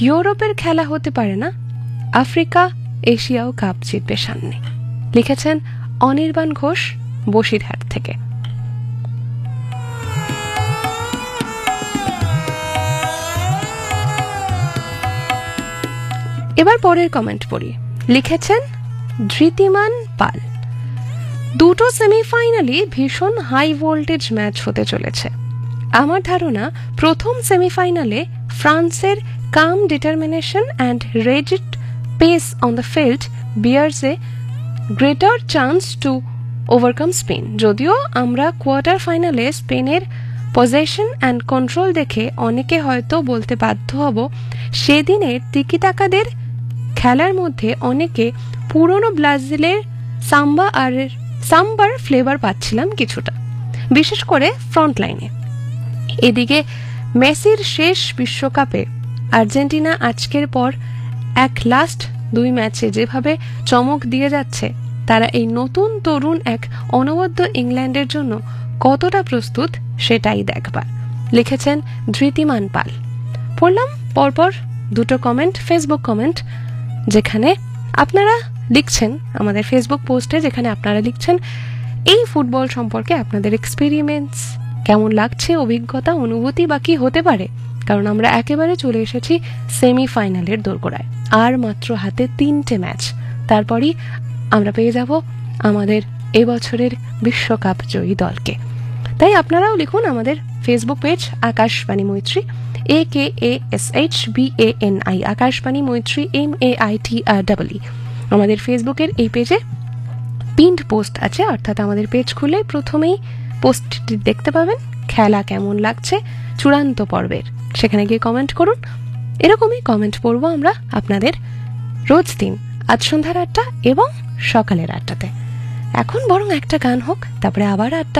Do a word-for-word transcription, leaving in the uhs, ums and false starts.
ইউরোপের খেলা হতে পারে না, আফ্রিকা এশিয়াও কাপ জিতবে সামনে। লিখেছেন অনির্বাণ ঘোষ, বসিরহাট থেকে। এবার পরের কমেন্ট পড়ি। লিখেছেন ধৃতিমান পাল, দুটো সেমিফাইনালই ভীষণ হাই ভোল্টেজ ম্যাচ হতে চলেছে। আমার ধারণা প্রথম সেমিফাইনালে ফ্রান্সের কাম determination and রেজিড pace on the field viewers A greater chance to overcome Spain. যদিও আমরা কোয়ার্টার ফাইনালে স্পেনের পজেশন অ্যান্ড কন্ট্রোল দেখে অনেকে হয়তো বলতে বাধ্য হব সেদিনের টিকিটাকাদের খেলার মধ্যে অনেকে পুরনো ব্রাজিলের সাম্বা আর সাম্বার ফ্লেভার পাচ্ছিলাম কিছুটা, বিশেষ করে ফ্রন্ট লাইনে। এদিকে মেসির শেষ বিশ্বকাপে আর্জেন্টিনা আজকের পর এক লাস্ট দুই ম্যাচে যেভাবে চমক দিয়ে যাচ্ছে, তারা এই নতুন তরুণ এক অনবদ্য ইংল্যান্ডের জন্য কতটা প্রস্তুত সেটাই দেখবার। লিখেছেন ধৃতিমান পাল। পড়লাম পরপর দুটো কমেন্ট, ফেসবুক কমেন্ট, যেখানে আপনারা লিখছেন আমাদের ফেসবুক পোস্টে, যেখানে আপনারা লিখছেন এই ফুটবল সম্পর্কে আপনাদের এক্সপেরিমেন্টস কেমন লাগছে, অভিজ্ঞতা, অনুভূতি বা কি হতে পারে। কারণ আমরা একেবারে চলে এসেছি সেমিফাইনালের দোরগোড়ায়, আর মাত্র হাতে তিনটে ম্যাচ, তারপরই আমরা পেয়ে যাব আমাদের এবছরের বিশ্বকাপ জয়ী দলকে। তাই আপনারাও লিখুন আমাদের ফেসবুক পেজ আকাশবাণী মৈত্রী, এ কে A S H B A N I, Akashvani মৈত্রী, M A I T R double E. আমাদের ফেসবুকের এই পেজে পিন্ড পোস্ট আছে, অর্থাৎ আমাদের পেজ খুলে প্রথমেই পোস্টটি দেখতে পাবেন, খেলা কেমন লাগছে চূড়ান্ত পর্বের। সেখানে গিয়ে কমেন্ট করুন। এরকমই কমেন্ট পড়বো আমরা আপনাদের রোজ দিন, আজ সন্ধ্যার আটটা এবং সকালের আটটাতে। এখন বরং একটা গান হোক, তারপরে আবার আটটা